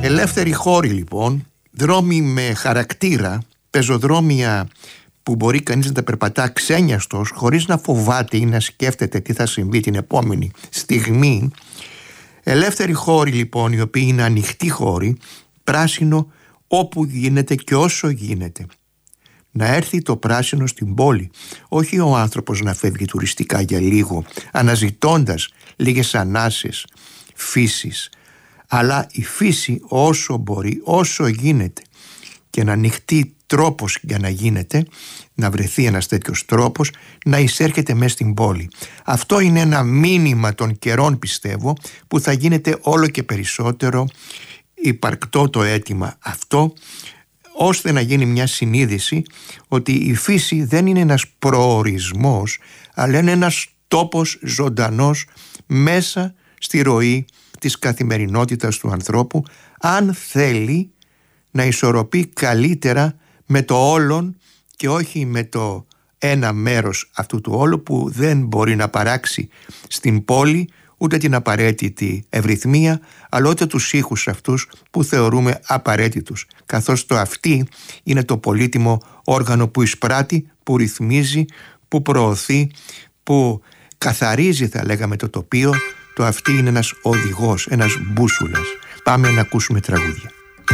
Ελεύθεροι χώροι λοιπόν, δρόμοι με χαρακτήρα, πεζοδρόμια που μπορεί κανείς να τα περπατά ξένιαστος, χωρίς να φοβάται ή να σκέφτεται τι θα συμβεί την επόμενη στιγμή. Ελεύθεροι χώροι λοιπόν, οι οποίοι είναι ανοιχτοί χώροι, πράσινο όπου γίνεται και όσο γίνεται. Να έρθει το πράσινο στην πόλη, όχι ο άνθρωπος να φεύγει τουριστικά για λίγο, αναζητώντας λίγες ανάσες φύσης, αλλά η φύση όσο μπορεί, όσο γίνεται, και να ανοιχτεί τρόπος για να γίνεται, να βρεθεί ένας τέτοιος τρόπος, να εισέρχεται μέσα στην πόλη. Αυτό είναι ένα μήνυμα των καιρών, πιστεύω, που θα γίνεται όλο και περισσότερο υπαρκτό το αίτημα αυτό, ώστε να γίνει μια συνείδηση ότι η φύση δεν είναι ένας προορισμός, αλλά είναι ένας τόπος ζωντανός μέσα στη ροή της καθημερινότητας του ανθρώπου, αν θέλει να ισορροπεί καλύτερα με το όλον και όχι με το ένα μέρος αυτού του όλου που δεν μπορεί να παράξει στην πόλη ούτε την απαραίτητη ευρυθμία, αλλά ούτε τους ήχους αυτούς που θεωρούμε απαραίτητους, καθώς το αυτί είναι το πολύτιμο όργανο που εισπράττει, που ρυθμίζει, που προωθεί, που καθαρίζει, θα λέγαμε, το τοπίο. Το αυτί είναι ένας οδηγός, ένας μπούσουλας. Πάμε να ακούσουμε τραγούδια.